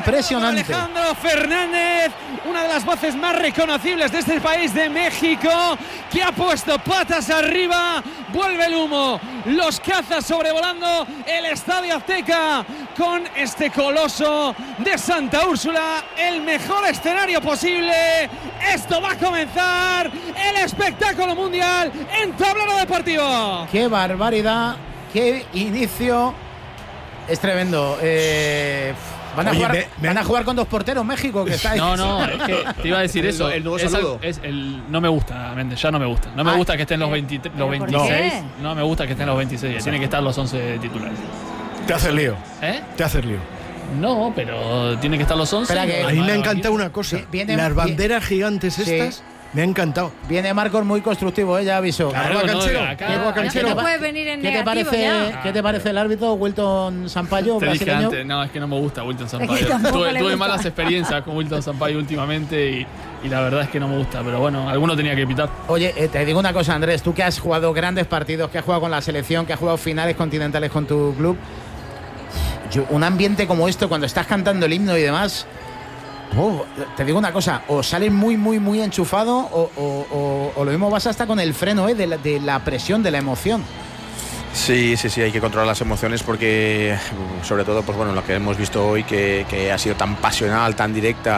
Impresionante. Alejandro Fernández, una de las voces más reconocibles de este país de México, que ha puesto patas arriba. Vuelve el humo, los cazas sobrevolando el Estadio Azteca con este coloso de Santa Úrsula. El mejor escenario posible. Esto va a comenzar el espectáculo mundial en Tablero Deportivo. ¡Qué barbaridad! ¡Qué inicio! Es tremendo. Van a jugar con 2 porteros México, que está ahí. No, es que te iba a decir eso. El nuevo saludo. No me gusta, Méndez, ya no me gusta. No me gusta que estén los 26. No me gusta que estén los 26. Tienen que estar los 11 titulares. Te haces lío. Te haces lío. No, pero tienen que estar los 11. A mí me ha encantado una cosa. Las banderas gigantes estas. Me ha Encantado. Viene Marcos muy constructivo, ya avisó. Claro, no puede venir en negativo ya. ¿Qué te parece el árbitro Wilton Sampaio? Te dije antes, es que no me gusta Wilton Sampaio. Tuve malas experiencias con Wilton Sampaio últimamente y la verdad es que no me gusta, pero bueno, alguno tenía que pitar. Oye, te digo una cosa, Andrés, tú que has jugado grandes partidos, que has jugado con la selección, que has jugado finales continentales con tu club, un ambiente como esto, cuando estás cantando el himno y demás... te digo una cosa, o sales muy enchufado o lo mismo vas hasta con el freno de la presión, de la emoción. Sí, hay que controlar las emociones porque sobre todo pues bueno, lo que hemos visto hoy que ha sido tan pasional, tan directa,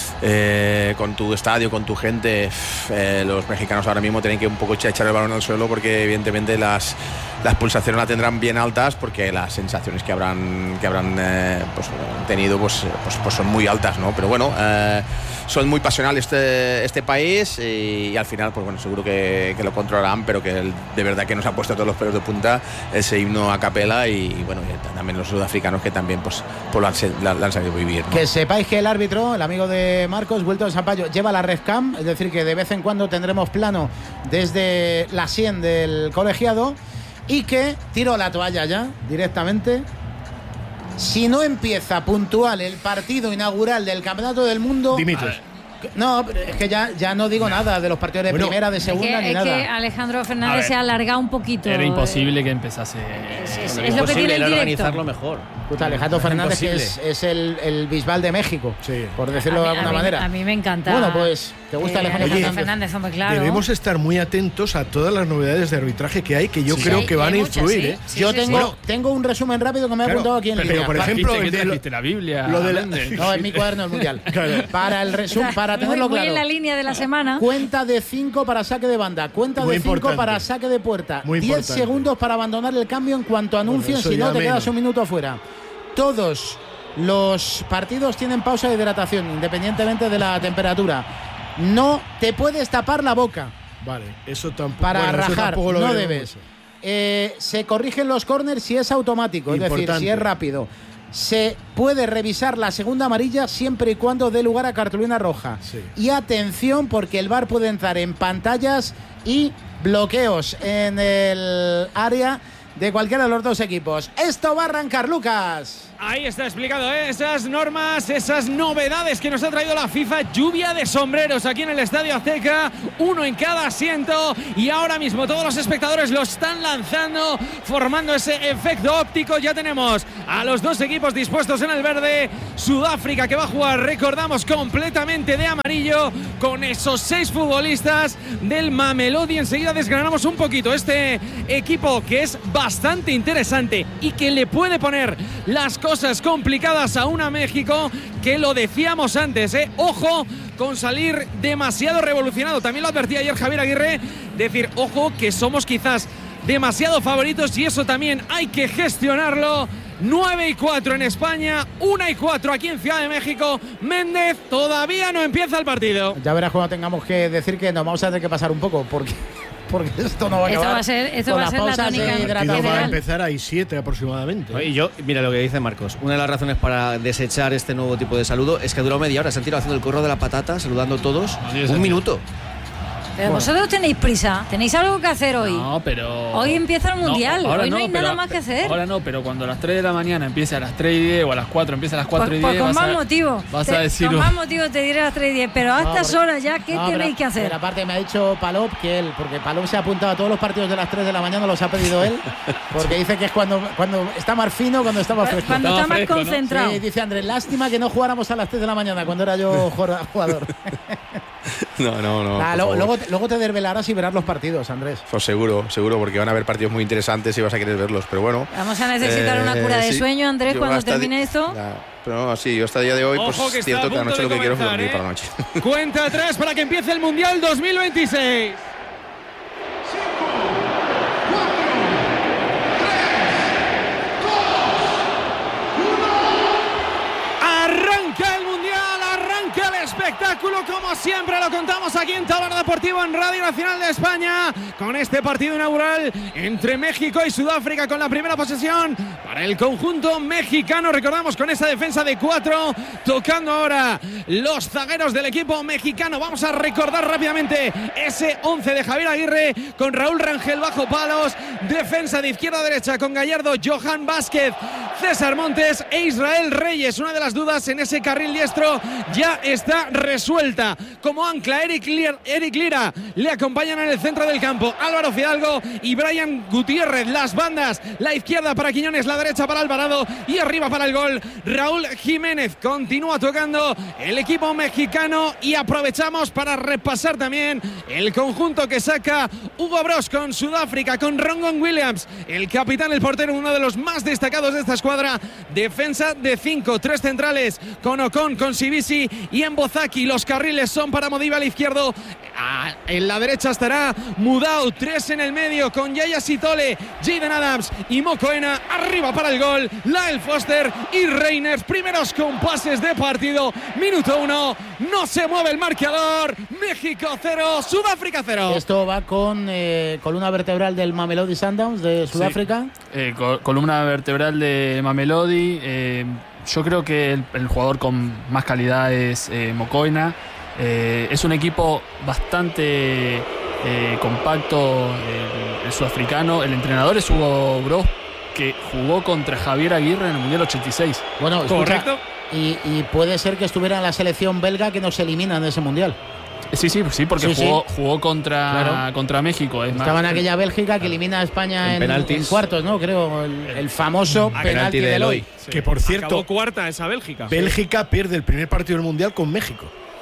con tu estadio, con tu gente, los mexicanos ahora mismo tienen que un poco echar el balón al suelo porque evidentemente las pulsaciones las tendrán bien altas porque las sensaciones que habrán pues, tenido pues son muy altas, ¿no? Pero bueno, son muy pasionales este país y al final pues bueno, seguro que lo controlarán, pero que de verdad que nos ha puesto todos los pelos de punta ese himno a capela y bueno, y también los sudafricanos que también pues lo han sabido vivir, ¿no? Que sepáis que el árbitro, el amigo de Marcos, Wilton Sampaio, lleva la RefCam, es decir que de vez en cuando tendremos plano desde la sien del colegiado y que tiro la toalla ya directamente. Si no empieza puntual el partido inaugural del Campeonato del Mundo, dimites. No, pero es que ya no digo nada de los partidos de primera, de segunda, ni nada. Es que Alejandro Fernández se ha alargado un poquito. Era imposible que empezase. Es lo que tiene el organizarlo mejor. Alejandro Fernández es el Bisbal de México, por decirlo de alguna manera. A mí me encanta. Bueno, pues, ¿te gusta Alejandro Fernández? Hombre, claro. Debemos estar muy atentos a todas las novedades de arbitraje que hay, que yo creo que van a influir. Yo tengo un resumen rápido que me he apuntado aquí en línea. Por ejemplo, trajiste la Biblia. No, es mi cuaderno del Mundial. Para el resumen, para tenerlo claro. Muy en la línea de la semana. Cuenta de 5 para saque de banda, cuenta de 5 para saque de puerta, 10 segundos para abandonar el cambio en cuanto anuncien, si no te quedas un minuto afuera. Todos los partidos tienen pausa de hidratación, independientemente de la temperatura. No te puedes tapar la boca. Vale, eso tampoco. Para rajar, no debes. Se corrigen los córners si es automático, es decir, si es rápido. Se puede revisar la segunda amarilla siempre y cuando dé lugar a cartulina roja. Y atención, porque el VAR puede entrar en pantallas y bloqueos en el área de cualquiera de los dos equipos. Esto va a arrancar, Lucas. Ahí está explicado, esas normas, esas novedades que nos ha traído la FIFA. Lluvia de sombreros aquí en el Estadio Azteca, uno en cada asiento, y ahora mismo todos los espectadores lo están lanzando, formando ese efecto óptico. Ya tenemos a los dos equipos dispuestos en el verde. Sudáfrica, que va a jugar, recordamos, completamente de amarillo, con esos 6 futbolistas del Mamelodi. Enseguida desgranamos un poquito este equipo, que es bastante interesante y que le puede poner las cosas complicadas a una México, que lo decíamos antes, ojo con salir demasiado revolucionado. También lo advertía ayer Javier Aguirre, decir, ojo, que somos quizás demasiado favoritos y eso también hay que gestionarlo. 9:04 en España, 1:04 aquí en Ciudad de México. Méndez, todavía no empieza el partido. Ya verás cuando tengamos que decir que nos vamos a tener que pasar un poco, porque esto no va a acabar. Esto va a ser la tónica. Va a empezar ahí 7 aproximadamente. Y yo, mira lo que dice Marcos. Una de las razones para desechar este nuevo tipo de saludo es que ha durado media hora. Se han tirado haciendo el corro de la patata, saludando todos. Un minuto. Pero vosotros tenéis prisa, tenéis algo que hacer hoy. No, pero... Hoy empieza el Mundial, hoy no hay pero, nada más que hacer. Ahora no, pero cuando a las 3 de la mañana empiece a las 3:10 o a las 4 empieza a las 4:10... Pues con más motivo. Vas a decir... Con más motivo te diré a las 3:10, pero a estas horas ya, ¿qué tenéis que hacer? Pero aparte me ha dicho Palop que él, porque Palop se ha apuntado a todos los partidos de las 3 de la mañana, los ha pedido él, porque dice que es cuando está más fino, cuando está más fresco. Cuando está más concentrado. ¿No? Sí, dice Andrés, lástima que no jugáramos a las 3 de la mañana cuando era yo jugador. No. Luego te desvelarás y verás los partidos, Andrés. Pues seguro, porque van a haber partidos muy interesantes y vas a querer verlos, pero bueno. Vamos a necesitar una cura de sueño, Andrés, cuando termine esto. Pero no, sí, yo hasta el día de hoy, pues es cierto que la noche lo que quiero es dormir para la noche. Cuenta atrás para que empiece el Mundial 2026. Espectáculo, como siempre lo contamos aquí en Taberna Deportivo en Radio Nacional de España, con este partido inaugural entre México y Sudáfrica, con la primera posesión para el conjunto mexicano. Recordamos, con esa defensa de 4, tocando ahora los zagueros del equipo mexicano. Vamos a recordar rápidamente ese 11 de Javier Aguirre, con Raúl Rangel bajo palos, defensa de izquierda a derecha con Gallardo, Johan Vázquez, César Montes e Israel Reyes. Una de las dudas en ese carril diestro ya está resuelta. Como ancla Eric Lira le acompañan en el centro del campo Álvaro Fidalgo y Brian Gutiérrez. Las bandas, la izquierda para Quiñones, la derecha para Alvarado y arriba para el gol Raúl Jiménez. Continúa tocando el equipo mexicano y aprovechamos para repasar también el conjunto que saca Hugo Broos con Sudáfrica, con Rongon Williams, el capitán, el portero, uno de los más destacados de esta escuadra. Defensa de 5, 3 centrales con Ocon, con Sibisi y en Bozaki. Los carriles son para Modiba al izquierdo. En la derecha estará Mudau. 3 en el medio con Yaya Sitole, Jaden Adams y Mokoena. Arriba para el gol Lael Foster y Reiners. Primeros compases de partido. Minuto 1. No se mueve el marcador. México 0, Sudáfrica 0. Esto va con columna vertebral del Mamelodi Sundowns de Sudáfrica. Sí. Columna vertebral de Mamelodi. Yo creo que el jugador con más calidad es Mokoena. Es un equipo bastante compacto, el sudafricano. El entrenador es Hugo Broos, que jugó contra Javier Aguirre en el Mundial 86. Bueno, correcto. Y puede ser que estuviera en la selección belga que nos eliminan de ese Mundial. Sí, porque jugó contra México. Estaba en aquella Bélgica que elimina a España en cuartos, ¿no? Creo, el famoso penalti de Eloy. Sí. Que por cierto, acabó cuarta esa Bélgica. Bélgica pierde el primer partido del Mundial con México.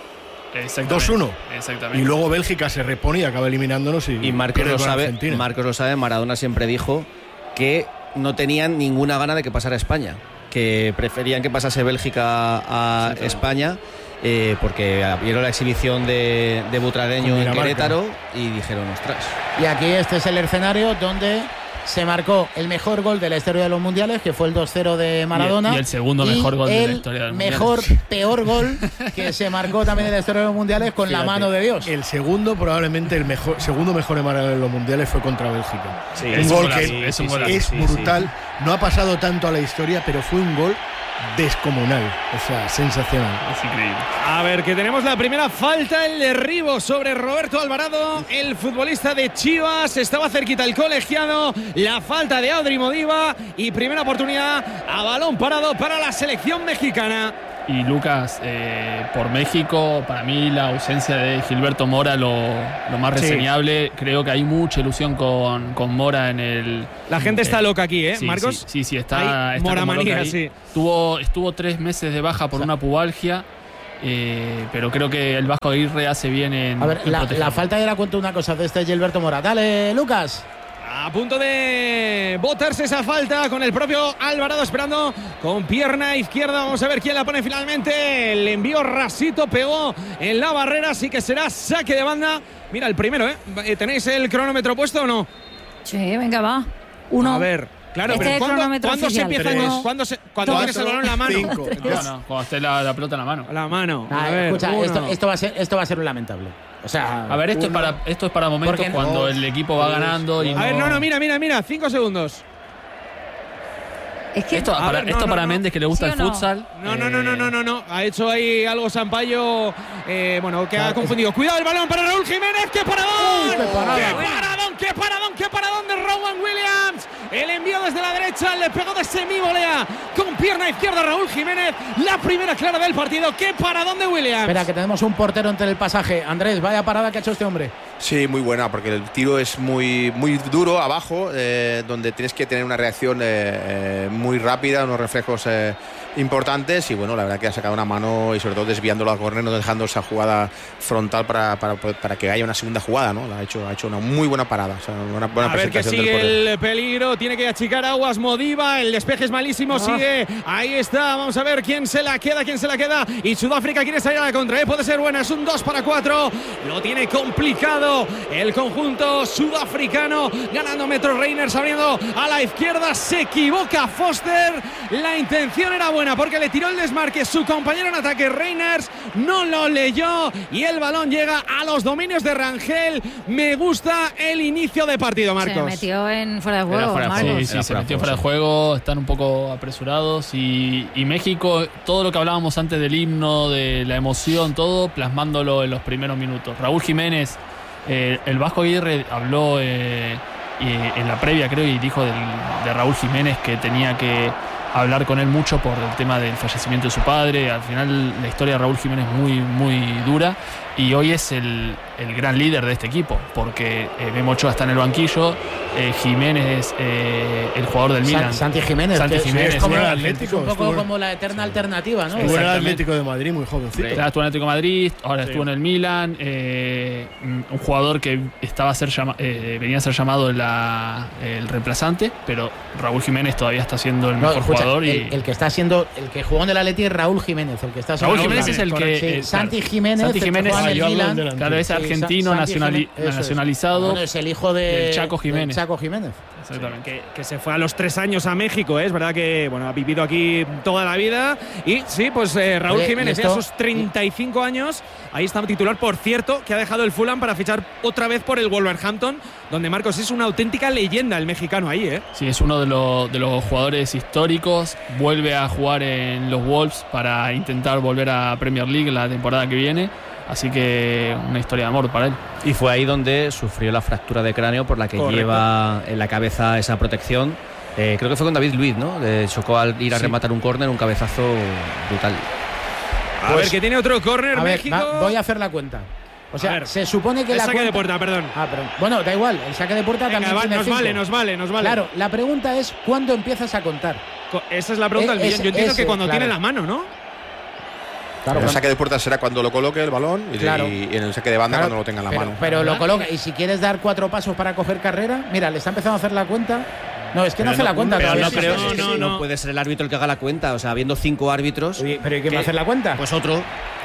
2-1. Exactamente. Y luego Bélgica se repone y acaba eliminándonos. Y Marcos lo sabe, Maradona siempre dijo que no tenían ninguna gana de que pasara España, que preferían que pasase Bélgica a España. Porque vieron la exhibición de Butragueño en Querétaro y dijeron, ostras. Y aquí este es el escenario donde se marcó el mejor gol de la historia de los mundiales, que fue el 2-0 de Maradona. Y el segundo mejor gol de la historia de los mundiales. Peor gol que se marcó también en la historia de los mundiales con la mano de Dios. El segundo, probablemente el segundo mejor de Maradona en los mundiales fue contra Bélgica. Sí, un gol que es brutal. Sí. No ha pasado tanto a la historia, pero fue un gol descomunal, o sea, sensacional. Es increíble. A ver, que tenemos la primera falta, el derribo sobre Roberto Alvarado, el futbolista de Chivas. Estaba cerquita el colegiado. La falta de Adri Modiba y primera oportunidad a balón parado para la selección mexicana. Y Lucas, por México, para mí la ausencia de Gilberto Mora lo más reseñable. Creo que hay mucha ilusión con Mora en el... La gente está loca aquí, sí, Marcos. Sí, está Mora manía, ahí. sí. Estuvo 3 meses de baja por una pubalgia, pero creo que el Vasco Aguirre hace bien en... A ver, la falta era, cuento una cosa de este Gilberto Mora. Dale, Lucas. A punto de botarse esa falta con el propio Alvarado esperando con pierna izquierda. Vamos a ver quién la pone finalmente. El envío rasito pegó en la barrera, así que será saque de banda. Mira, el primero, ¿tenéis el cronómetro puesto o no? Sí, venga, va. 1. A ver, claro, pero ¿cuándo se empieza? Cuando tienes el balón en la mano. 5. No, cuando esté la pelota en la mano. La mano. A ver, escucha, esto va a ser un lamentable. O sea, a ver, esto es para momentos cuando el equipo va ganando. Y a ver, mira, 5 segundos. Es que esto para Méndez, que le gusta el futsal. No. Ha hecho ahí algo Sampaio, que ha confundido. Cuidado el balón para Raúl Jiménez. ¡Qué paradón! ¡Qué paradón de Rowan Williams! El envío desde la derecha, le pegó de semivolea con pierna izquierda Raúl Jiménez. La primera clara del partido. ¡Qué paradón de Williams! Espera, que tenemos un portero entre el pasaje. Andrés, vaya parada que ha hecho este hombre. Sí, muy buena, porque el tiro es muy duro abajo, donde tienes que tener una reacción muy rápida, unos reflejos importantes, y bueno, la verdad que ha sacado una mano y sobre todo desviándolo a córner, no dejando esa jugada frontal para que haya una segunda jugada, ¿no? Ha hecho una muy buena parada, o sea, una buena a ver que sigue el peligro, tiene que achicar aguas Modiva, el despeje es malísimo, sigue, ahí está, vamos a ver quién se la queda, y Sudáfrica quiere salir a la contra, puede ser buena, es un 2-4, lo tiene complicado el conjunto sudafricano, ganando Metro Reiners, abriendo a la izquierda, se equivoca Foster, la intención era buena porque le tiró el desmarque su compañero en ataque. Reiners no lo leyó y el balón llega a los dominios de Rangel. Me gusta el inicio de partido, Marcos. Se metió en fuera de juego, Marcos. Sí, se metió fuera de juego, están un poco apresurados y México, todo lo que hablábamos antes del himno, de la emoción, todo plasmándolo en los primeros minutos. Raúl Jiménez, el Vasco Aguirre habló en la previa, creo, y dijo de Raúl Jiménez que tenía que hablar con él mucho por el tema del fallecimiento de su padre. Al final la historia de Raúl Jiménez es muy, muy dura y hoy es el gran líder de este equipo porque Memo Ochoa está en el banquillo, Jiménez es el jugador del Milan. Santi Jiménez es como el Atlético, un poco como la eterna alternativa, ¿no? Estuvo en el Atlético de Madrid, muy jovencito. Estuvo en el Atlético de Madrid, ahora estuvo en el Milan, un jugador que venía a ser llamado el reemplazante, pero Raúl Jiménez todavía está siendo el mejor jugador. El que jugó en el Atleti es Raúl Jiménez, el que está Raúl Jiménez es el que Santi Jiménez Milan, claro, es argentino nacionalizado. Bueno, es el hijo de Chaco Jiménez. Exactamente. Que se fue a los 3 años a México, es verdad que ha vivido aquí toda la vida. Y sí, pues Raúl Jiménez, a sus 35 años, ahí está titular, por cierto, que ha dejado el Fulham para fichar otra vez por el Wolverhampton, donde Marcos es una auténtica leyenda el mexicano ahí, ¿eh? Sí, es uno de los jugadores históricos, vuelve a jugar en los Wolves para intentar volver a Premier League la temporada que viene. Así que una historia de amor para él. Y fue ahí donde sufrió la fractura de cráneo por la que lleva en la cabeza esa protección. Creo que fue con David Luiz, ¿no? Le chocó al ir a rematar un córner, un cabezazo brutal. A ver, que tiene otro córner México. Voy a hacer la cuenta. O sea, se supone que el la saque de puerta, perdón. Perdón. Bueno, da igual, el saque de puerta también tiene 5. Nos vale. Claro, la pregunta es ¿cuándo empiezas a contar? Esa es la pregunta del millón. Yo entiendo que cuando tiene la mano, ¿no? Claro, el saque de puerta será cuando lo coloque el balón y en el saque de banda cuando lo tenga en la mano. Pero lo coloca, y si quieres dar 4 pasos para coger carrera, mira, le está empezando a hacer la cuenta. No, es que no hace la cuenta todavía. No puede ser el árbitro el que haga la cuenta. O sea, habiendo 5 árbitros. Oye, ¿pero quién va a hacer la cuenta? Pues otro.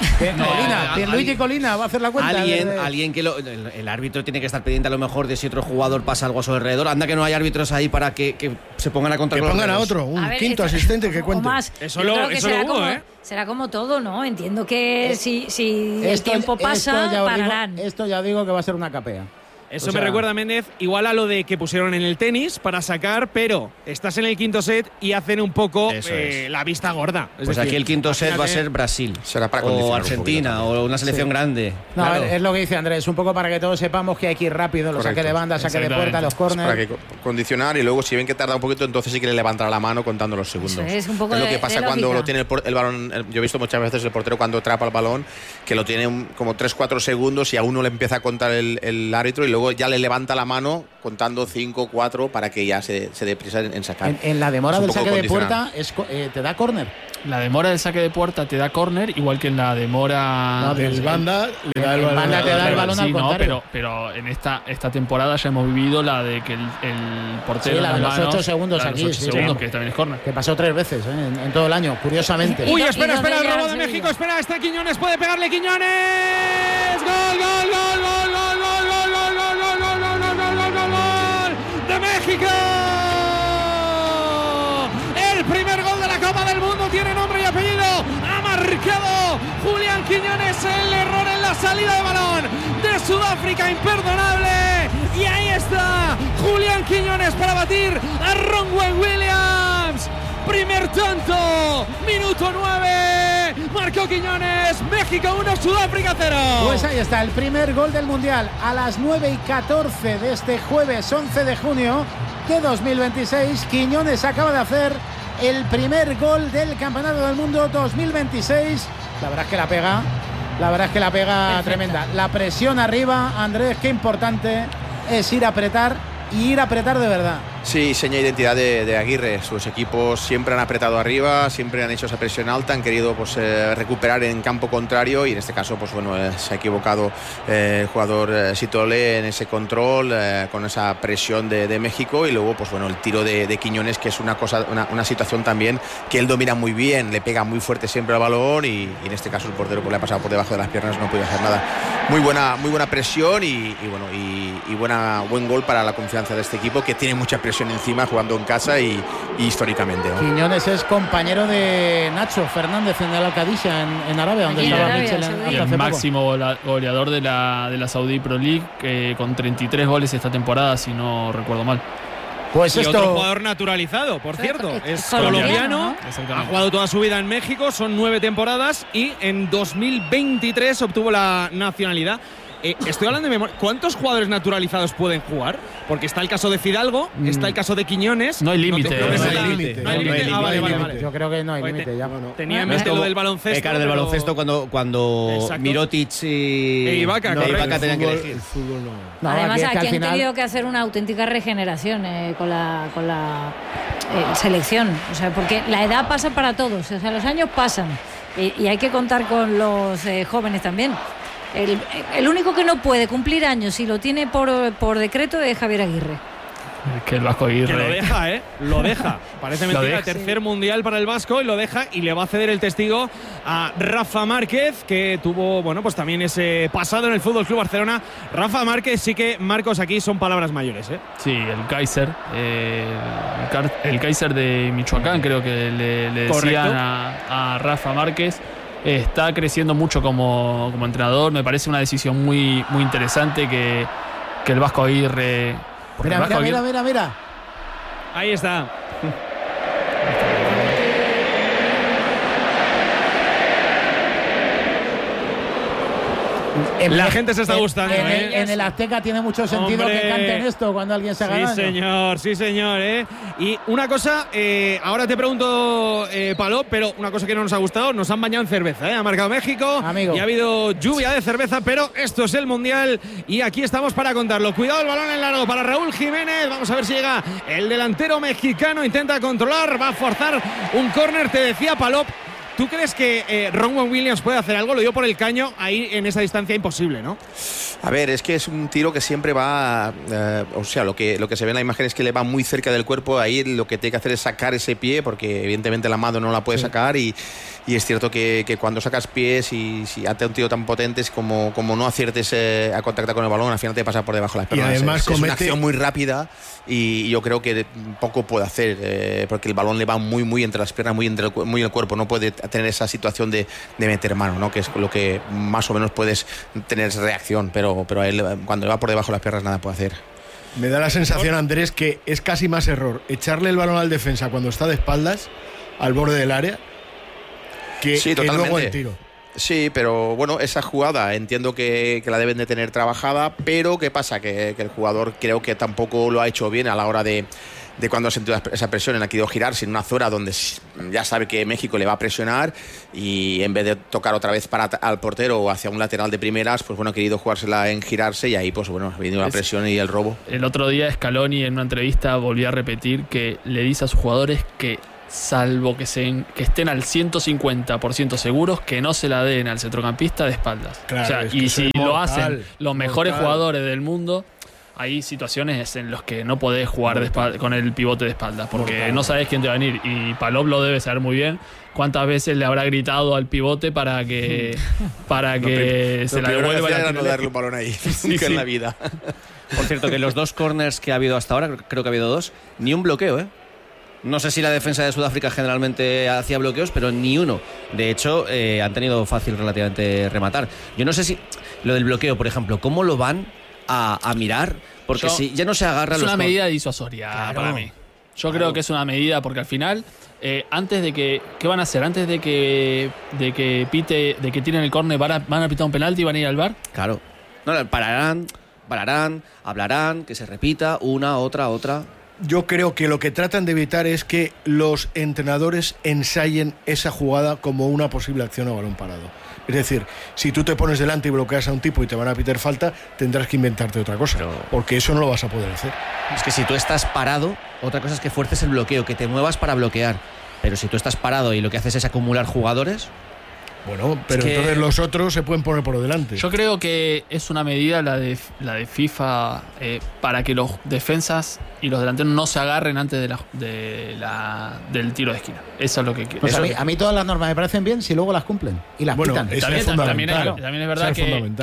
Luigi Colina va a hacer la cuenta. Alguien que el árbitro tiene que estar pendiente a lo mejor de si otro jugador pasa algo a su alrededor. Anda que no hay árbitros ahí para que se pongan a contar. Que pongan a otro, un quinto asistente que cuente. Eso lo hubo, ¿eh? Será como todo, ¿no? Entiendo que si el tiempo pasa, pararán. Esto ya digo que va a ser una capea. Eso me recuerda, Méndez, igual a lo de que pusieron en el tenis para sacar, pero estás en el quinto set y hacen un poco la vista gorda. Pues aquí el quinto set va a ser Brasil. Será para o Argentina o una selección grande. No, claro. Es lo que dice Andrés, un poco para que todos sepamos que hay que ir rápido, los saques de banda, saque de puerta, los córneres. Para que condicionar y luego si ven que tarda un poquito, entonces sí que le levantará la mano contando los segundos. Es un poco lo que pasa cuando lo tiene el balón. Yo he visto muchas veces el portero cuando atrapa el balón, que lo tiene como 3-4 segundos y a uno le empieza a contar el árbitro y luego ya le levanta la mano contando 5, 4 para que ya se dé prisa en sacar. En la demora del saque de puerta te da córner. La demora del saque de puerta te da córner, igual que en la demora del banda le da el balón. Banda te da el balón al contrario. Pero en esta temporada ya hemos vivido la de que el portero la de los 8 segundos aquí. Los 8 segundos, que también es córner. Que pasó 3 veces en todo el año, curiosamente. Uy, espera, el robo de México. Espera, está Quiñones, puede pegarle Quiñones. ¡Gol! ¡De México! El primer gol de la Copa del Mundo tiene nombre y apellido. Ha marcado Julián Quiñones, el error en la salida de balón de Sudáfrica, imperdonable. Y ahí está Julián Quiñones para batir a Ronwen Williams, primer tanto, minuto 9, marcó Quiñones, México 1, Sudáfrica 0. Pues ahí está, el primer gol del Mundial a las 9:14 de este jueves 11 de junio de 2026. Quiñones acaba de hacer el primer gol del Campeonato del Mundo 2026. La verdad es que la pega tremenda. La presión arriba, Andrés, qué importante es ir a apretar y ir a apretar de verdad. Sí, seña de identidad de Aguirre. Sus equipos siempre han apretado arriba, siempre han hecho esa presión alta, han querido recuperar en campo contrario y en este caso se ha equivocado el jugador Sitole en ese control con esa presión de México y luego el tiro de Quiñones, que es una situación también que él domina muy bien, le pega muy fuerte siempre al balón y en este caso el portero le ha pasado por debajo de las piernas, no puede hacer nada. Muy buena presión y buen gol para la confianza de este equipo, que tiene mucha presión encima jugando en casa y históricamente, ¿no? Quiñones es compañero de Nacho Fernández en el Al-Qadisha en Arabia, donde estaba Michel el máximo goleador de la Saudi Pro League, con 33 goles esta temporada, si no recuerdo mal. Pues y otro jugador naturalizado, por cierto, es colombiano, ha jugado toda su vida en México, son 9 temporadas y en 2023 obtuvo la nacionalidad. Estoy hablando de memoria. ¿Cuántos jugadores naturalizados pueden jugar? Porque está el caso de Fidalgo, está el caso de Quiñones. No hay límite. No hay límite. Vale. Yo creo que no hay límite. Tenía en mente lo del baloncesto. Del baloncesto cuando Mirotic y Ibaka tenían que elegir. El fútbol no. Además, aquí han tenido que hacer una auténtica regeneración con la selección. O sea, porque la edad pasa para todos. O sea, los años pasan. Y hay que contar con los jóvenes también. El único que no puede cumplir años y lo tiene por decreto es Javier Aguirre. Que el Vasco Aguirre. Que lo deja, Lo deja. Parece mentira, tercer mundial para el Vasco y lo deja y le va a ceder el testigo a Rafa Márquez, que tuvo, pues también ese pasado en el FC Barcelona. Rafa Márquez, sí que, Marcos, aquí son palabras mayores, Sí, el Kaiser. El Kaiser de Michoacán, creo que le decían a Rafa Márquez. Está creciendo mucho como entrenador. Me parece una decisión muy, muy interesante que el Vasco Aguirre. Mira. Ahí está. La gente se está gustando. En el Azteca tiene mucho sentido que canten esto cuando alguien se haga daño. Sí, señor. Y una cosa, ahora te pregunto, Palop, pero una cosa que no nos ha gustado, nos han bañado en cerveza. Ha marcado México, amigo. Y ha habido lluvia de cerveza, pero esto es el Mundial y aquí estamos para contarlo. Cuidado el balón en largo para Raúl Jiménez. Vamos a ver si llega el delantero mexicano. Intenta controlar, va a forzar un córner. Te decía, Palop, ¿tú crees que Ronwen Williams puede hacer algo? Lo dio por el caño, ahí en esa distancia imposible, ¿no? A ver, es que es un tiro que siempre va, lo que se ve en la imagen es que le va muy cerca del cuerpo. Ahí lo que tiene que hacer es sacar ese pie, porque evidentemente la mano no la puede sacar y es cierto que cuando sacas pies y si hace un tiro tan potente es como no aciertes a contactar con el balón, al final te pasa por debajo de las piernas. Y además es una acción muy rápida y yo creo que poco puede hacer, porque el balón le va muy entre las piernas, muy en el cuerpo. No puede tener esa situación de meter mano, ¿no? Que es lo que más o menos puedes tener reacción, pero a él, cuando le va por debajo de las piernas, nada puede hacer. Me da la sensación, Andrés, que es casi más error echarle el balón al defensa cuando está de espaldas al borde del área que luego el tiro. Sí, pero esa jugada entiendo que la deben de tener trabajada, pero ¿qué pasa? Que el jugador creo que tampoco lo ha hecho bien a la hora de cuando ha sentido esa presión, en la que ha querido girarse en una zona donde ya sabe que México le va a presionar y en vez de tocar otra vez al portero o hacia un lateral de primeras, ha querido jugársela en girarse y ahí ha venido la presión y el robo. El otro día Scaloni en una entrevista volvió a repetir que le dice a sus jugadores que salvo que estén al 150% seguros, que no se la den al centrocampista de espaldas. Claro, y si lo hacen los mejores jugadores del mundo, hay situaciones en las que no podés jugar con el pivote de espaldas, porque no sabes quién te va a venir. Y Palop lo debe saber muy bien. ¿Cuántas veces le habrá gritado al pivote para que se la devuelva? No darle un balón ahí, nunca en la vida. Por cierto, que los 2 corners que ha habido hasta ahora, creo que ha habido 2, ni un bloqueo, No sé si la defensa de Sudáfrica generalmente hacía bloqueos, pero ni uno. De hecho, han tenido fácil relativamente rematar. Yo no sé si lo del bloqueo, por ejemplo, ¿cómo lo van a mirar? Porque si ya no se agarra es los una medida disuasoria para mí. Yo creo que es una medida porque al final, antes de que... ¿Qué van a hacer? Antes de que tiren el córner, van a pitar un penalti y van a ir al VAR. Claro. No, pararán, hablarán, que se repita una, otra. Yo creo que lo que tratan de evitar es que los entrenadores ensayen esa jugada como una posible acción a balón parado. Es decir, si tú te pones delante y bloqueas a un tipo y te van a pitar falta, tendrás que inventarte otra cosa, porque eso no lo vas a poder hacer. Es que si tú estás parado, otra cosa es que fuerces el bloqueo, que te muevas para bloquear. Pero si tú estás parado y lo que haces es acumular jugadores... Bueno, pero entonces los otros se pueden poner por delante. Yo creo que es una medida la de FIFA para que los defensas y los delanteros no se agarren antes del tiro de esquina. Eso es lo que quiero. Pues a mí todas las normas me parecen bien si luego las cumplen y las pitan. También es verdad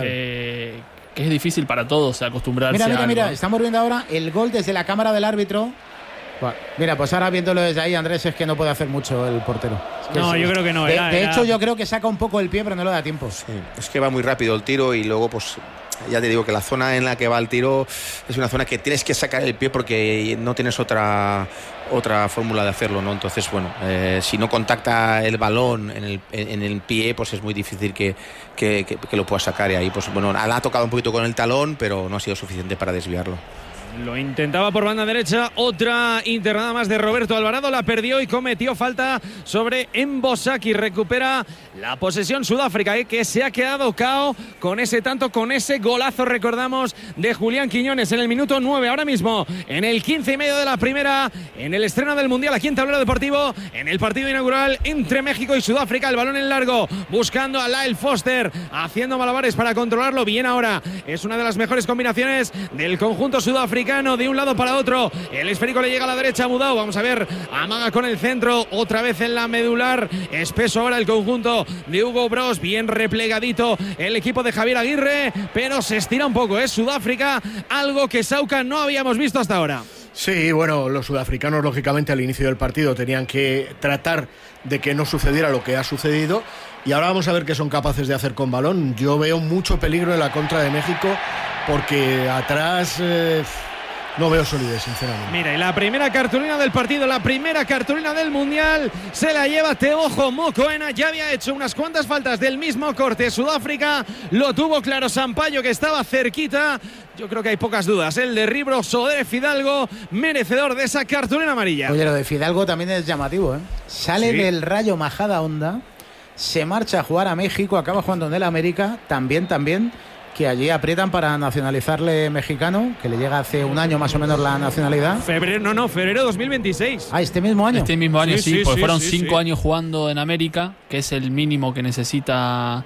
que es difícil para todos acostumbrarse a algo. Mira, estamos viendo ahora el gol desde la cámara del árbitro. Mira, pues ahora viéndolo desde ahí, Andrés, es que no puede hacer mucho el portero. Yo creo que no. De hecho, yo creo que saca un poco el pie, pero no le da tiempo. Sí, es que va muy rápido el tiro y luego, pues, ya te digo que la zona en la que va el tiro es una zona que tienes que sacar el pie porque no tienes otra fórmula de hacerlo, ¿no? Entonces, bueno, si no contacta el balón en el pie, pues es muy difícil que lo pueda sacar. Y ahí, pues, bueno, la ha tocado un poquito con el talón, pero no ha sido suficiente para desviarlo. Lo intentaba por banda derecha, otra internada más de Roberto Alvarado, la perdió y cometió falta sobre Mbosaki. Recupera la posesión Sudáfrica, que se ha quedado cao con ese tanto, con ese golazo, recordamos, de Julián Quiñones en el minuto 9, ahora mismo en el 15:30 de la primera, en el estreno del Mundial aquí en Tablero Deportivo, en el partido inaugural entre México y Sudáfrica. El balón en largo, buscando a Lyle Foster, haciendo malabares para controlarlo bien ahora. Es una de las mejores combinaciones del conjunto sudafricano. De un lado para otro, el esférico le llega a la derecha a Mudau, vamos a ver, amaga con el centro, otra vez en la medular, espeso ahora el conjunto de Hugo Broos, bien replegadito el equipo de Javier Aguirre, pero se estira un poco, es Sudáfrica, algo que Sauca no habíamos visto hasta ahora. Sí, bueno, los sudafricanos lógicamente al inicio del partido tenían que tratar de que no sucediera lo que ha sucedido y ahora vamos a ver qué son capaces de hacer con balón. Yo veo mucho peligro en la contra de México porque atrás... no veo solidez, sinceramente. Mira, y la primera cartulina del partido, la primera cartulina del Mundial, se la lleva Teojo Mokoena. Ya había hecho unas cuantas faltas del mismo corte Sudáfrica. Lo tuvo claro Sampaio, que estaba cerquita. Yo creo que hay pocas dudas. El derribo sobre Fidalgo, merecedor de esa cartulina amarilla. Oye, lo de Fidalgo también es llamativo, ¿eh? Sale del Rayo Majadahonda, se marcha a jugar a México, acaba jugando en el América, también. Que allí aprietan para nacionalizarle mexicano, que le llega hace un año más o menos la nacionalidad. Febrero 2026. ¿Este mismo año? Este mismo año, sí, porque fueron 5 años jugando en América, que es el mínimo que necesita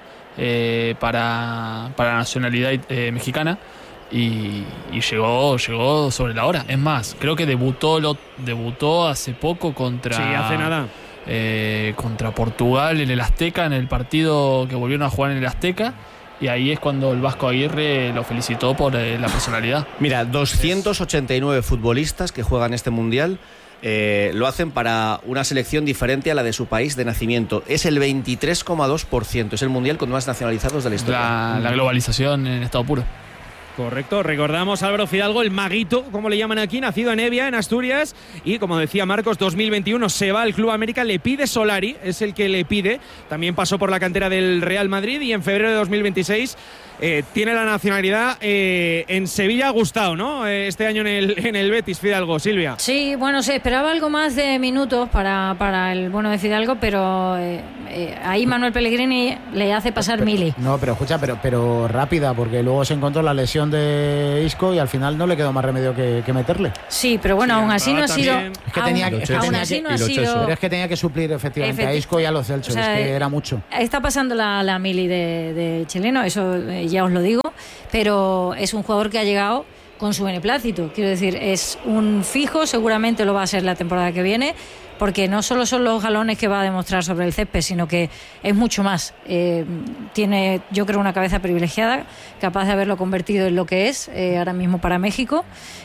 para la nacionalidad mexicana. Y llegó sobre la hora. Es más, creo que debutó hace poco contra... Sí, hace nada. Contra Portugal en el Azteca, en el partido que volvieron a jugar en el Azteca. Y ahí es cuando el Vasco Aguirre lo felicitó por la personalidad. Mira, 289 futbolistas que juegan este Mundial lo hacen para una selección diferente a la de su país de nacimiento. Es el 23,2%. Es el Mundial con más nacionalizados de la historia. La globalización en estado puro. Correcto, recordamos Álvaro Fidalgo, el maguito, como le llaman aquí, nacido en Evia, en Asturias, y como decía Marcos, 2021 se va al Club América, le pide Solari, es el que le pide, también pasó por la cantera del Real Madrid y en febrero de 2026 tiene la nacionalidad. En Sevilla ha gustado, ¿no? Este año en el Betis, Fidalgo. Silvia. Sí, bueno, se esperaba algo más de minutos para el bueno de Fidalgo, pero ahí Manuel Pellegrini le hace pasar Mili. No, pero escucha, pero rápida, porque luego se encontró la lesión de Isco y al final no le quedó más remedio que meterle. Sí, pero bueno, aún así no ha sido... Es que tenía que pero es que tenía que suplir efectivamente a Isco y a los Celsos, o sea, es que era mucho. Está pasando la Mili de chileno, eso ya os lo digo, pero es un jugador que ha llegado con su beneplácito, quiero decir, es un fijo, seguramente lo va a ser la temporada que viene, porque no solo son los galones que va a demostrar sobre el césped, sino que es mucho más. Tiene, yo creo, una cabeza privilegiada, capaz de haberlo convertido en lo que es ahora mismo para México,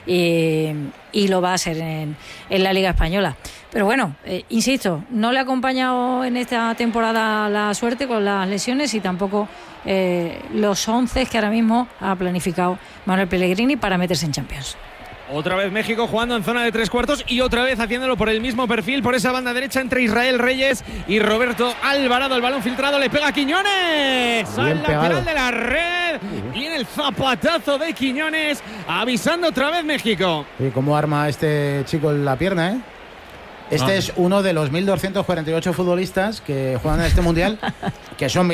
y lo va a ser en la Liga Española. Pero bueno, insisto, no le ha acompañado en esta temporada la suerte con las lesiones y tampoco los 11 que ahora mismo ha planificado Manuel Pellegrini para meterse en Champions. Otra vez México jugando en zona de 3/4 y otra vez haciéndolo por el mismo perfil, por esa banda derecha entre Israel Reyes y Roberto Alvarado. El balón filtrado, le pega a Quiñones al lateral de la red. Viene el zapatazo de Quiñones, avisando otra vez México. ¿Y cómo arma este chico la pierna, eh? Este es uno de los 1.248 futbolistas que juegan en este mundial, que son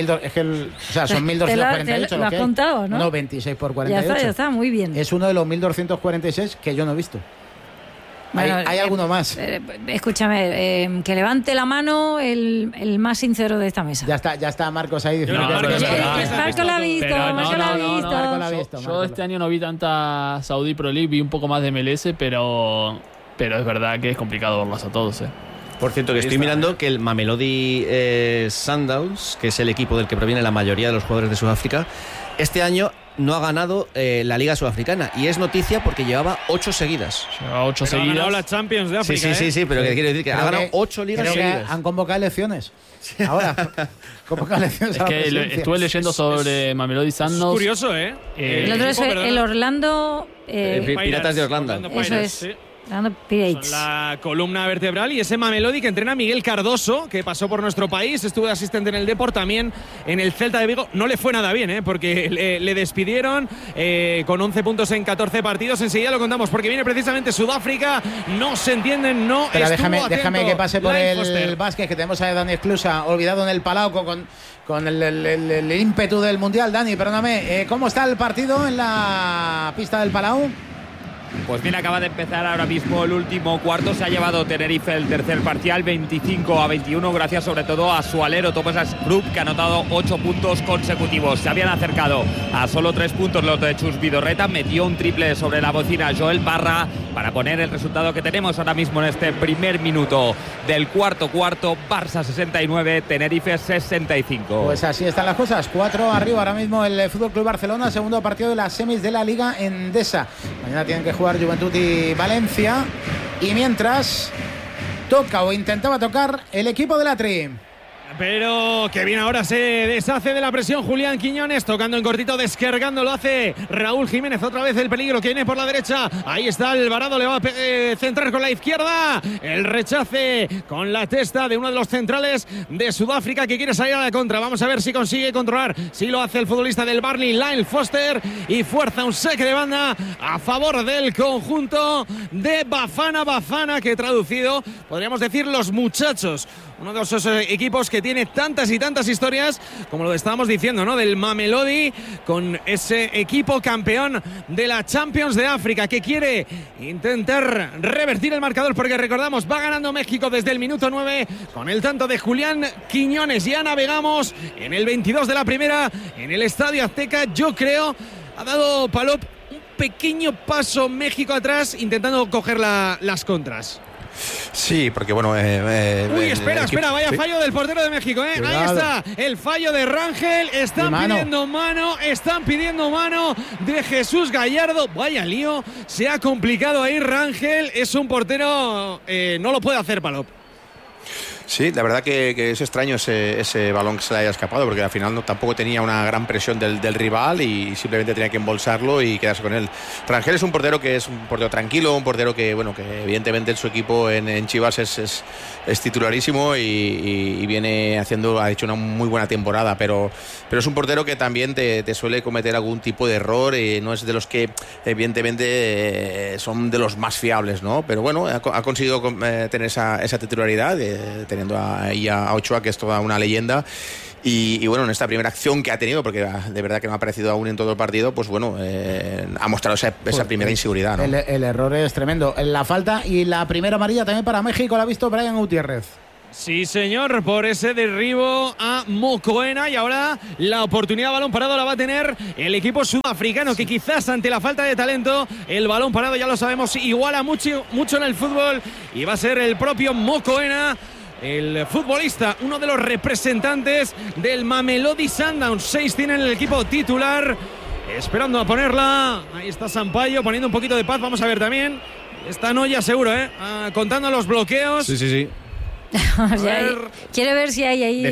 1.248. Lo has contado, ¿no? No, 26 por 48. Ya está, muy bien. Es uno de los 1.246 que yo no he visto. Bueno, hay alguno más. Escúchame, que levante la mano el más sincero de esta mesa. Ya está Marcos ahí diciendo Marco lo ha visto, Marco lo ha visto. Yo este año no vi tanta Saudi Pro League, vi un poco más de MLS, pero es verdad que es complicado verlos a todos. Por cierto, que estoy mirando que el Mamelodi Sundowns, que es el equipo del que proviene la mayoría de los jugadores de Sudáfrica, este año no ha ganado la Liga Sudafricana. Y es noticia porque llevaba 8 seguidas. Ha ganado la Champions de África. Sí, pero que quiero decir que ha ganado 8 ligas seguidas. Han convocado elecciones. Ahora, convocado elecciones. Es que estuve leyendo sobre Mamelodi Sundowns. Es curioso, ¿eh? El otro es el Orlando... Piratas de Orlando. Eso es. Sí. Pirates. La columna vertebral y ese Mamelodi que entrena Miguel Cardoso, que pasó por nuestro país, estuvo de asistente en el Depor, también en el Celta de Vigo. No le fue nada bien, porque le despidieron con 11 puntos en 14 partidos. Enseguida lo contamos porque viene precisamente Sudáfrica. No se entienden, no. Pero déjame que pase por el básquet, que tenemos a Dani Esclusa olvidado en el Palau con el ímpetu del Mundial. Dani, perdóname, ¿cómo está el partido en la pista del Palau? Pues bien, acaba de empezar ahora mismo el último cuarto. Se ha llevado Tenerife el tercer parcial, 25-21, gracias sobre todo a su alero Tomas Group, que ha anotado 8 puntos consecutivos. Se habían acercado a solo 3 puntos los de Chus Vidorreta. Metió un triple sobre la bocina Joel Parra para poner el resultado que tenemos ahora mismo en este primer minuto del cuarto. Barça 69, Tenerife 65. Pues así están las cosas. 4 arriba ahora mismo el FC Barcelona, segundo partido de las semis de la Liga Endesa. Mañana tienen que jugar Juventud y Valencia, y mientras toca o intentaba tocar el equipo de la Tri. Pero que bien, ahora se deshace de la presión Julián Quiñones, tocando en cortito, descargando, lo hace Raúl Jiménez. Otra vez el peligro que viene por la derecha. Ahí está Alvarado, le va a centrar con la izquierda. El rechace con la testa de uno de los centrales de Sudáfrica que quiere salir a la contra. Vamos a ver si consigue controlar. Si lo hace el futbolista del Burnley, Lyle Foster, y fuerza un saque de banda a favor del conjunto de Bafana, que traducido podríamos decir los muchachos. Uno de esos equipos que tiene tantas y tantas historias, como lo estábamos diciendo, ¿no? Del Mamelodi, con ese equipo campeón de la Champions de África, que quiere intentar revertir el marcador, porque recordamos, va ganando México desde el minuto 9 con el tanto de Julián Quiñones. Ya navegamos en el 22 de la primera en el Estadio Azteca. Yo creo, ha dado Palop un pequeño paso México atrás, intentando coger las contras. Sí, porque bueno... Uy, espera, vaya fallo del portero de México, ¿eh? Ahí está, el fallo de Rangel. Están pidiendo mano de Jesús Gallardo. Vaya lío, se ha complicado ahí Rangel. Es un portero, no lo puede hacer, Palop. Sí, la verdad que es extraño ese balón que se le haya escapado, porque al final tampoco tenía una gran presión del rival y simplemente tenía que embolsarlo y quedarse con él. Rangel es un portero que es un portero tranquilo, un portero que evidentemente en su equipo en Chivas es titularísimo y ha hecho una muy buena temporada, pero es un portero que también te suele cometer algún tipo de error, no es de los que evidentemente son de los más fiables, ¿no? Pero bueno, ha conseguido tener esa titularidad, teniendo ahí a Ochoa, que es toda una leyenda. Y bueno, en esta primera acción que ha tenido, porque de verdad que no ha aparecido aún en todo el partido, pues bueno, ha mostrado esa primera inseguridad, ¿no? El error es tremendo. La falta y la primera amarilla también para México la ha visto Brian Gutiérrez. Sí, señor, por ese derribo a Mokoena, y ahora la oportunidad de balón parado la va a tener el equipo sudafricano, que quizás ante la falta de talento, el balón parado, ya lo sabemos, iguala mucho en el fútbol, y va a ser el propio Mokoena, el futbolista, uno de los representantes del Mamelodi Sundowns. 6 tiene en el equipo titular, esperando a ponerla. Ahí está Sampaio poniendo un poquito de paz. Vamos a ver también, está Noya seguro, contando los bloqueos. Sí. Quiere ver si hay ahí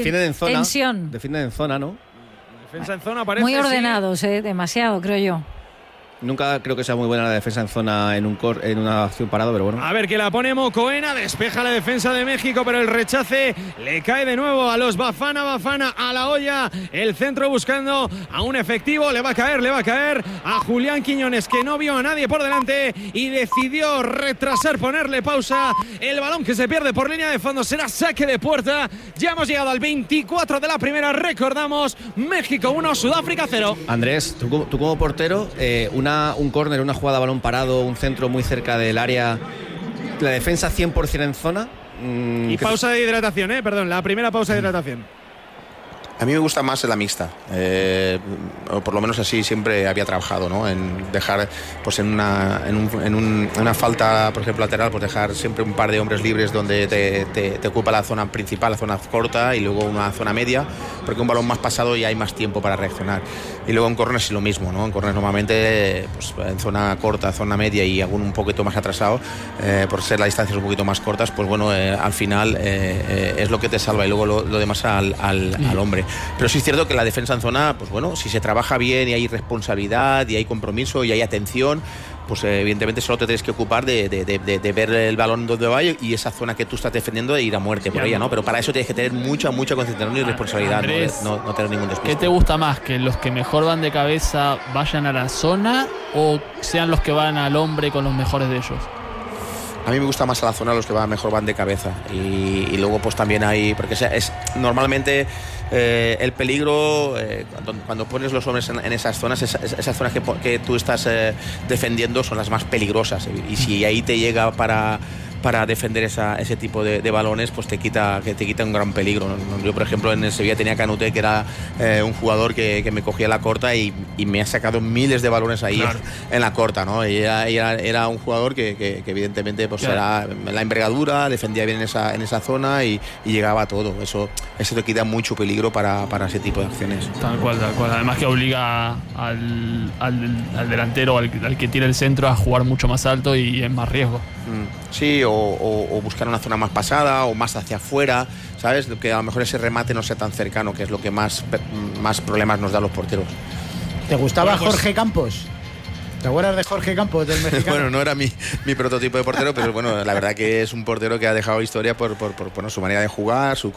tensión. Defienden en zona, ¿no? Defensa en zona, parece. Muy ordenados, demasiado, creo yo. Nunca creo que sea muy buena la defensa en zona en una acción parado, pero bueno. A ver que la pone Mocoena, despeja la defensa de México, pero el rechace le cae de nuevo a los Bafana a la olla. El centro buscando a un efectivo, le va a caer a Julián Quiñones, que no vio a nadie por delante y decidió retrasar, ponerle pausa. El balón que se pierde por línea de fondo será saque de puerta. Ya hemos llegado al 24 de la primera, recordamos, México 1, Sudáfrica 0. Andrés, tú como portero, un córner, una jugada a balón parado, un centro muy cerca del área, la defensa 100% en zona. Y pausa de hidratación, la primera pausa de hidratación. A mí me gusta más la mixta, o por lo menos así siempre había trabajado, ¿no? En dejar, pues en una falta, por ejemplo, lateral, pues dejar siempre un par de hombres libres donde te ocupa la zona principal, la zona corta, y luego una zona media, porque un balón más pasado ya hay más tiempo para reaccionar. Y luego en córner es lo mismo, ¿no? En córner normalmente, pues en zona corta, zona media y algún un poquito más atrasado, por ser las distancias un poquito más cortas, pues bueno, al final es lo que te salva, y luego lo demás al hombre. Pero sí es cierto que la defensa en zona, pues bueno, si se trabaja bien y hay responsabilidad y hay compromiso y hay atención, pues evidentemente solo te tienes que ocupar de ver el balón donde va y esa zona que tú estás defendiendo de ir a muerte por ella, ¿no? Pero para eso tienes que tener mucha concentración y responsabilidad, Andrés, no tener ningún despiste. ¿Qué te gusta más? ¿Que los que mejor van de cabeza vayan a la zona o sean los que van al hombre con los mejores de ellos? A mí me gusta más a la zona, los que mejor van de cabeza, y luego pues también hay, porque es normalmente el peligro cuando pones los hombres en esas zonas, esas zonas que tú estás defendiendo son las más peligrosas, y si ahí te llega para defender ese tipo de balones, pues te quita un gran peligro. Yo, por ejemplo, en el Sevilla tenía Canute, que era un jugador que me cogía la corta y me ha sacado miles de balones ahí, claro, en la corta, ¿no? Y era un jugador que evidentemente pues era la envergadura, defendía bien en esa zona y llegaba a todo. Eso te quita mucho peligro para ese tipo de acciones. Tal cual. Además que obliga al delantero, al que tira el centro, a jugar mucho más alto y es más riesgo. Sí, o buscar una zona más pasada o más hacia afuera, ¿sabes? Que a lo mejor ese remate no sea tan cercano, que es lo que más problemas nos da a los porteros. ¿Te gustaba Jorge Campos? ¿Te acuerdas de Jorge Campos, del mexicano? Bueno, no era mi prototipo de portero, pero bueno, la verdad que es un portero que ha dejado historia por su manera de jugar, su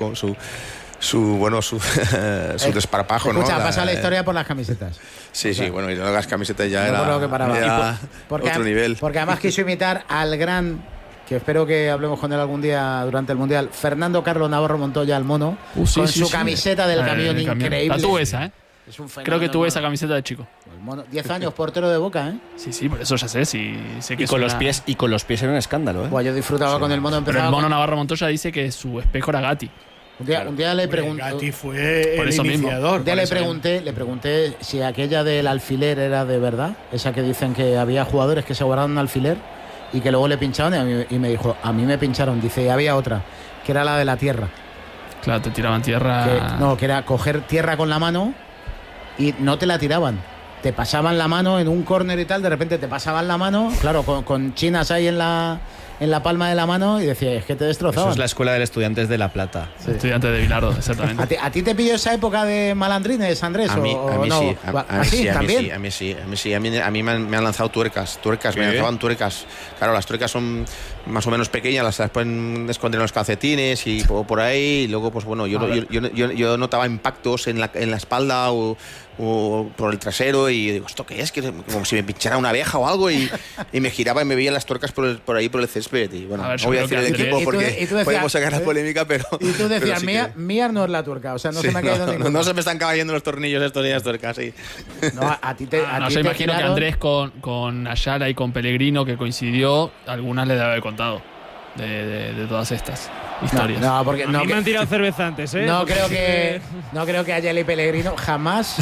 desparpajo, ¿no? Escucha, pasa la historia por las camisetas. Sí, o sea, sí, bueno, y las camisetas ya no era otro nivel. Porque además quiso imitar al gran, que espero que hablemos con él algún día durante el Mundial, Fernando Carlos Navarro Montoya, el mono, con su camiseta del camión increíble. La tuve esa, Es un fenómeno. Creo que tuve esa camiseta de chico. El mono, 10 años portero de Boca, ¿eh? Sí, por eso ya sé. Sé que y con los pies era un escándalo, ¿eh? Bueno, yo disfrutaba con el mono. Pero el mono Navarro Montoya dice que su espejo era Gatti. Un día le pregunté. Gatti fue el iniciador. Un día le pregunté si aquella del alfiler era de verdad. Esa que dicen que había jugadores que se guardaban un alfiler y que luego le pinchaban, y me dijo, a mí me pincharon. Dice, y había otra, que era la de la tierra. Claro, te tiraban tierra. Que era coger tierra con la mano y no te la tiraban. Te pasaban la mano en un córner y tal, de repente te pasaban la mano, claro, con chinas ahí en la palma de la mano, y decía, es que te destrozaban. Eso es la escuela de Estudiantes de La Plata. Sí. Estudiantes de Bilardo, exactamente. ¿A ti te pilló esa época de malandrines, Andrés? A mí no? Sí. ¿También? A mí sí. A mí me han lanzado tuercas, me lanzaban tuercas. Claro, las tuercas son más o menos pequeñas, las pueden esconder en los calcetines y por ahí, y luego, pues bueno, yo notaba impactos en la espalda o por el trasero, y digo, ¿esto qué es? Que como si me pinchara una abeja o algo, y me giraba y me veía las tuercas por ahí por el césped, y bueno, no voy a decir el equipo porque podemos sacar la polémica, pero y tú decías, sí mía no es la tuerca, o sea, no se me ha caído ninguna. No se me están cayendo los tornillos estos días, tuercas, sí. No, a ti yo imagino que Andrés con Ayala y con Pellegrino, que coincidió, algunas le debe haber contado de todas estas historias. No, porque a mí me han tirado cerveza antes, ¿eh? No creo que Ayala y Pellegrino jamás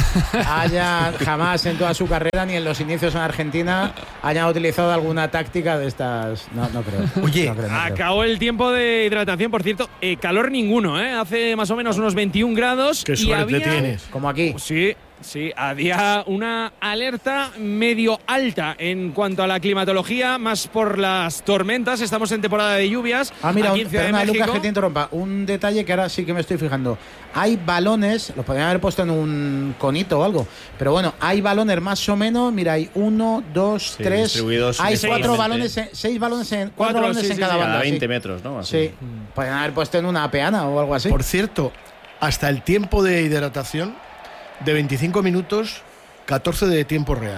en toda su carrera, ni en los inicios en Argentina, hayan utilizado alguna táctica de estas. No creo. Oye, no creo. Acabó el tiempo de hidratación, por cierto, calor ninguno, ¿eh? Hace más o menos unos 21 grados. Qué suerte tienes. Como aquí. Sí. Sí, había una alerta medio alta en cuanto a la climatología, más por las tormentas. Estamos en temporada de lluvias. Mira, aquí en Ciudad de México. Lucas, que te interrumpa. Un detalle que ahora sí que me estoy fijando. Hay balones, los podrían haber puesto en un conito o algo, pero bueno, hay balones más o menos. Mira, hay 1, 2, 3. Hay 4 balones, 6 balones en cada banda. Cada 20 metros, ¿no? Así. Sí, podrían haber puesto en una peana o algo así. Por cierto, hasta el tiempo de hidratación de 25 minutos, 14 de tiempo real.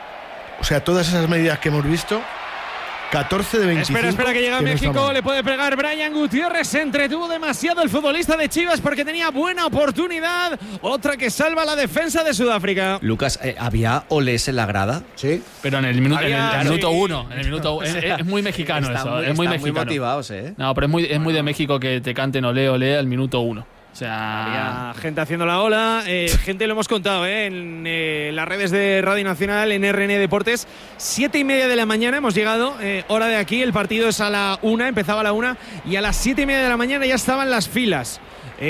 O sea, todas esas medidas que hemos visto, 14 de 25. Espera que llega a México, le puede pegar Brian Gutiérrez. Se entretuvo demasiado el futbolista de Chivas porque tenía buena oportunidad. Otra que salva la defensa de Sudáfrica. Lucas, ¿había olés en la grada? Sí. Pero en el minuto 1. Es muy mexicano eso. Es muy mexicano. Muy motivados, ¿eh? No, pero es muy de México que te canten olé, olé al minuto 1. O sea, había gente haciendo la ola, gente, lo hemos contado en las redes de Radio Nacional, en RN Deportes. 7:30 de la mañana hemos llegado, hora de aquí. El partido es a la 1, empezaba a la 1, y a las 7:30 de la mañana ya estaban las filas.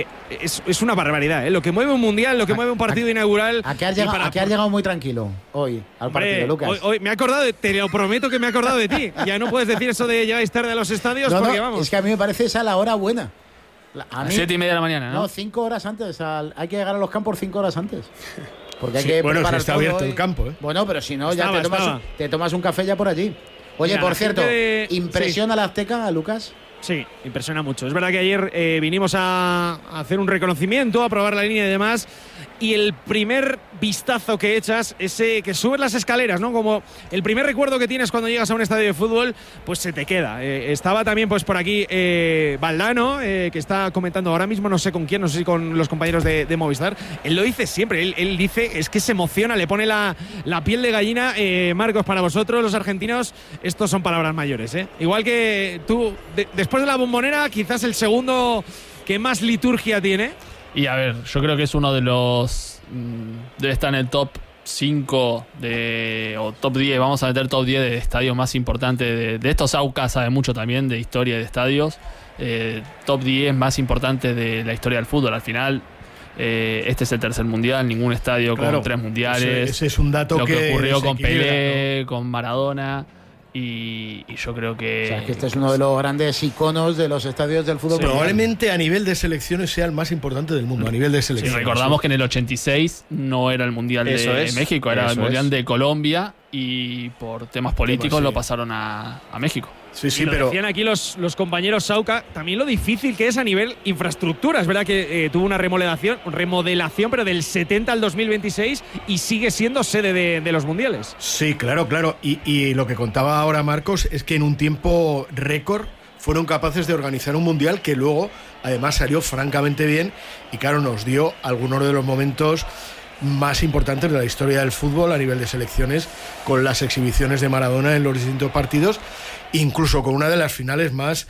Es una barbaridad, lo que mueve un mundial, lo que mueve un partido inaugural. Aquí has llegado muy tranquilo hoy al partido, Lucas. Hoy me he acordado, te lo prometo que me he acordado de ti. Ya no puedes decir eso de llegáis tarde a los estadios, porque vamos. Es que a mí me parece esa la hora buena. A mí, 7:30 de la mañana, ¿no? No, 5 horas antes. Hay que llegar a los campos 5 horas antes. Porque hay que si está abierto el campo, ¿eh? Bueno, pero si no, ya te tomas un café ya por allí. Oye, por cierto, ¿impresiona la Azteca, Lucas? Sí, impresiona mucho. Es verdad que ayer vinimos a hacer un reconocimiento, a probar la línea y demás. Y el primer vistazo que echas, ese que subes las escaleras, ¿no? Como el primer recuerdo que tienes cuando llegas a un estadio de fútbol, pues se te queda. Estaba también pues por aquí Valdano, que está comentando ahora mismo, no sé con quién, no sé si con los compañeros de Movistar. Él lo dice siempre, él dice, es que se emociona, le pone la piel de gallina. Marcos, para vosotros, los argentinos, estos son palabras mayores, ¿eh? Igual que tú, después de la Bombonera, quizás el segundo que más liturgia tiene. Y a ver, yo creo que es uno de los... debe estar en el top 5 o top 10, vamos a meter top 10 de estadios más importantes de estos. AUCA sabe mucho también de historia de estadios. Top 10 más importantes de la historia del fútbol. Al final, este es el tercer mundial, ningún estadio con 3 mundiales. Ese es un dato lo que ocurrió con Pelé, ¿no? Con Maradona. Y yo creo que... O sea, que este es uno de los grandes iconos de los estadios del fútbol. Sí, probablemente a nivel de selecciones sea el más importante del mundo, a nivel de selecciones. Sí, recordamos que en el 86 no era el Mundial de México, era el Mundial de Colombia, y por temas políticos lo pasaron a México. Sí, pero decían aquí los compañeros Sauca, también lo difícil que es a nivel infraestructura. Es verdad que tuvo una remodelación, pero del 70 al 2026, y sigue siendo sede de los mundiales. Sí, claro. Y lo que contaba ahora Marcos es que en un tiempo récord fueron capaces de organizar un mundial que luego además salió francamente bien, y claro, nos dio algunos de los momentos más importantes de la historia del fútbol a nivel de selecciones, con las exhibiciones de Maradona en los distintos partidos, incluso con una de las finales más...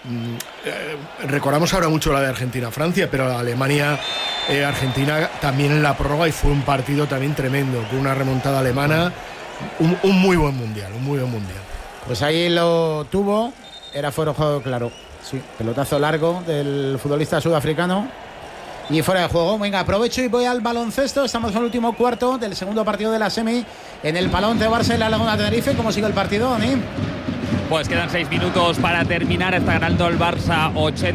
recordamos ahora mucho la de Argentina-Francia, pero la Alemania-Argentina también en la prórroga, y fue un partido también tremendo, con una remontada alemana, un muy buen mundial, Pues ahí lo tuvo, era fuera de juego, claro, sí, pelotazo largo del futbolista sudafricano. Y fuera de juego. Venga, aprovecho y voy al baloncesto. Estamos en el último cuarto del segundo partido de la semi en el Palón de Barça y la Laguna de Tenerife. ¿Cómo sigue el partido, Dani? Pues quedan 6 minutos para terminar. Está ganando el Barça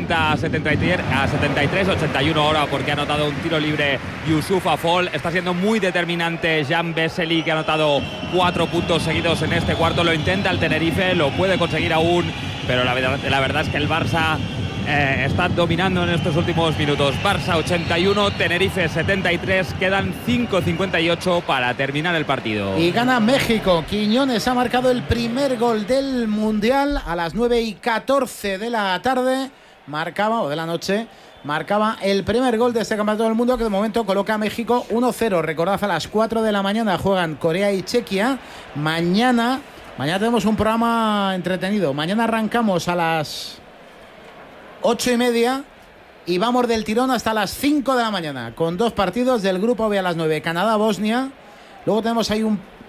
80-73, 81 ahora, porque ha anotado un tiro libre Yusuf Afol. Está siendo muy determinante Jan Vesely, que ha anotado 4 puntos seguidos en este cuarto. Lo intenta el Tenerife, lo puede conseguir aún, pero la verdad es que el Barça está dominando en estos últimos minutos. Barça 81, Tenerife 73, quedan 5:58 para terminar el partido. Y gana México. Quiñones ha marcado el primer gol del Mundial a las 9:14 de la tarde. De la noche. Marcaba el primer gol de este Campeonato del Mundo, que de momento coloca a México 1-0. Recordad, a las 4 de la mañana juegan Corea y Chequia. Mañana tenemos un programa entretenido. Mañana arrancamos a las 8:30 y vamos del tirón hasta las 5 de la mañana con 2 partidos del grupo B a las 9, Canadá-Bosnia. Luego tenemos ahí